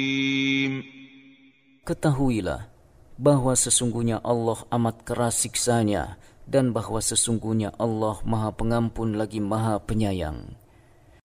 Ketahuilah bahwa sesungguhnya Allah amat keras siksanya dan bahwa sesungguhnya Allah Maha Pengampun lagi Maha Penyayang.